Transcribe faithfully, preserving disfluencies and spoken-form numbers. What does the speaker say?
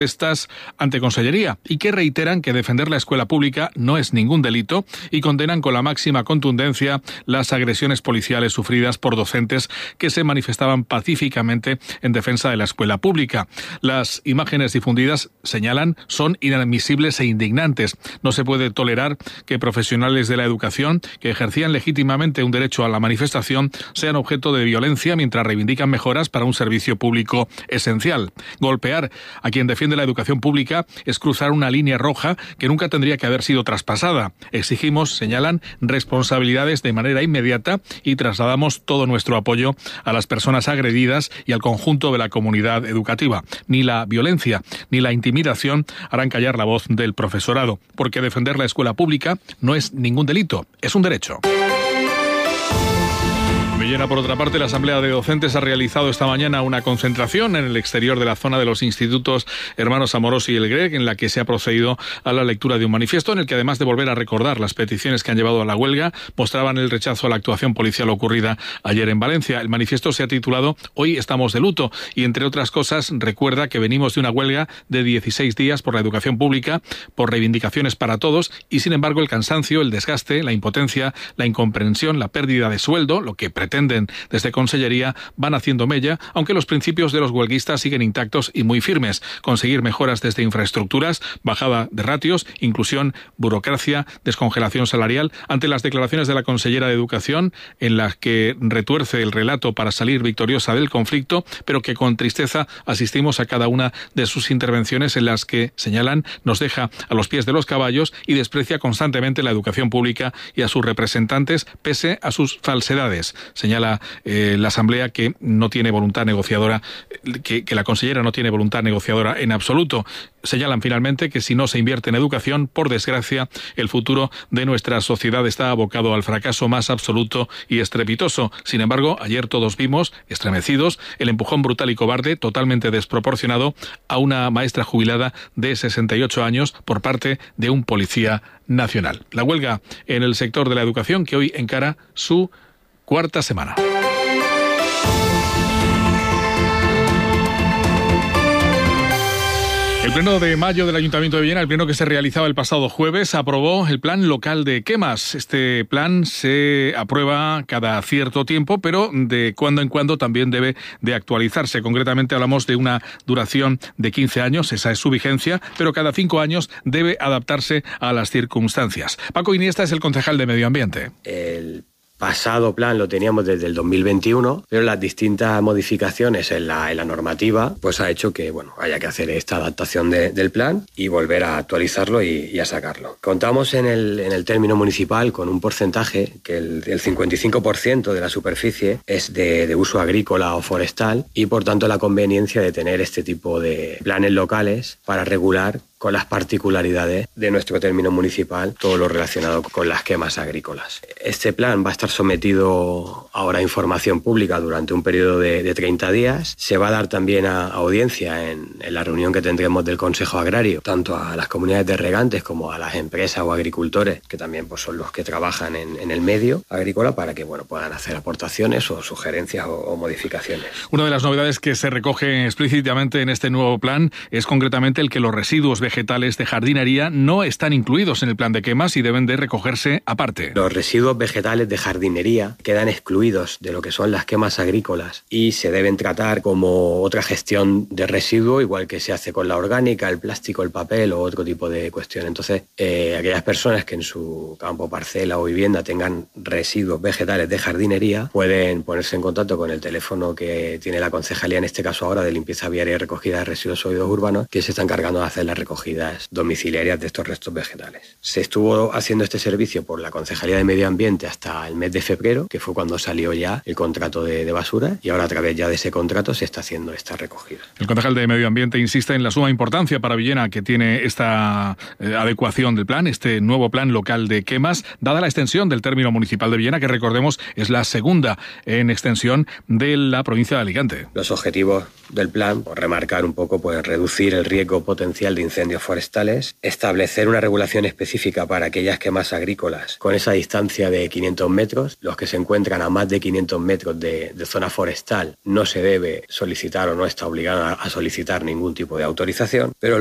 Estas ante Consellería y que reiteran que defender la escuela pública no es ningún delito y condenan con la máxima contundencia las agresiones policiales sufridas por docentes que se manifestaban pacíficamente en defensa de la escuela pública. Las imágenes difundidas, señalan, son inadmisibles e indignantes. No se puede tolerar que profesionales de la educación que ejercían legítimamente un derecho a la manifestación sean objeto de violencia mientras reivindican mejoras para un servicio público esencial. Golpear a quien defiende de la educación pública es cruzar una línea roja que nunca tendría que haber sido traspasada. Exigimos, señalan, responsabilidades de manera inmediata y trasladamos todo nuestro apoyo a las personas agredidas y al conjunto de la comunidad educativa. Ni la violencia ni la intimidación harán callar la voz del profesorado, porque defender la escuela pública no es ningún delito, es un derecho. Villena, por otra parte, la Asamblea de Docentes ha realizado esta mañana una concentración en el exterior de la zona de los institutos Hermanos Amorosi y el Grec, en la que se ha procedido a la lectura de un manifiesto en el que, además de volver a recordar las peticiones que han llevado a la huelga, mostraban el rechazo a la actuación policial ocurrida ayer en Valencia. El manifiesto se ha titulado Hoy estamos de luto y, entre otras cosas, recuerda que venimos de una huelga de dieciséis días por la educación pública, por reivindicaciones para todos y, sin embargo, el cansancio, el desgaste, la impotencia, la incomprensión, la pérdida de sueldo, lo que pretende pretenden desde Consellería, van haciendo mella, aunque los principios de los huelguistas siguen intactos y muy firmes. Conseguir mejoras desde infraestructuras, bajada de ratios, inclusión, burocracia, descongelación salarial. Ante las declaraciones de la consellera de Educación, en las que retuerce el relato para salir victoriosa del conflicto, pero que con tristeza asistimos a cada una de sus intervenciones en las que, señalan, nos deja a los pies de los caballos y desprecia constantemente la educación pública y a sus representantes, pese a sus falsedades. Señala eh, la Asamblea que no tiene voluntad negociadora, que, que la consellera no tiene voluntad negociadora en absoluto. Señalan finalmente que si no se invierte en educación, por desgracia, el futuro de nuestra sociedad está abocado al fracaso más absoluto y estrepitoso. Sin embargo, ayer todos vimos, estremecidos, el empujón brutal y cobarde, totalmente desproporcionado, a una maestra jubilada de sesenta y ocho años por parte de un policía nacional. La huelga en el sector de la educación, que hoy encara su cuarta semana. El pleno de mayo del Ayuntamiento de Villena, el pleno que se realizaba el pasado jueves, aprobó el plan local de quemas. Este plan se aprueba cada cierto tiempo, pero de cuando en cuando también debe de actualizarse. Concretamente hablamos de una duración de quince años, esa es su vigencia, pero cada cinco años debe adaptarse a las circunstancias. Paco Iniesta es el concejal de Medio Ambiente. El pasado plan lo teníamos desde el dos mil veintiuno, pero las distintas modificaciones en la, en la normativa pues ha hecho que bueno haya que hacer esta adaptación de, del plan y volver a actualizarlo y, y a sacarlo. Contamos en el, en el término municipal con un porcentaje que el, el cincuenta y cinco por ciento de la superficie es de, de uso agrícola o forestal y por tanto la conveniencia de tener este tipo de planes locales para regular con las particularidades de nuestro término municipal, todo lo relacionado con las quemas agrícolas. Este plan va a estar sometido ahora a información pública durante un periodo de, de treinta días. Se va a dar también a, a audiencia en, en la reunión que tendremos del Consejo Agrario, tanto a las comunidades de regantes como a las empresas o agricultores, que también pues, son los que trabajan en, en el medio agrícola, para que bueno, puedan hacer aportaciones o sugerencias o, o modificaciones. Una de las novedades que se recoge explícitamente en este nuevo plan es concretamente el que los residuos vegetales de jardinería no están incluidos en el plan de quemas y deben de recogerse aparte. Los residuos vegetales de jardinería quedan excluidos de lo que son las quemas agrícolas y se deben tratar como otra gestión de residuo, igual que se hace con la orgánica, el plástico, el papel o otro tipo de cuestión. Entonces, eh, aquellas personas que en su campo, parcela o vivienda tengan residuos vegetales de jardinería pueden ponerse en contacto con el teléfono que tiene la concejalía, en este caso ahora de limpieza viaria y recogida de residuos sólidos urbanos, que se está encargando de hacer la recogida domiciliarias de estos restos vegetales. Se estuvo haciendo este servicio por la Concejalía de Medio Ambiente hasta el mes de febrero, que fue cuando salió ya el contrato de, de basura, y ahora a través ya de ese contrato se está haciendo esta recogida. El concejal de Medio Ambiente insiste en la suma importancia para Villena que tiene esta eh, adecuación del plan, este nuevo plan local de quemas, dada la extensión del término municipal de Villena, que recordemos es la segunda en extensión de la provincia de Alicante. Los objetivos del plan, por remarcar un poco, pues reducir el riesgo potencial de incendio incendios forestales, establecer una regulación específica para aquellas quemas agrícolas con esa distancia de quinientos metros. Los que se encuentran a más de quinientos metros de, de zona forestal no se debe solicitar o no está obligado a, a solicitar ningún tipo de autorización, pero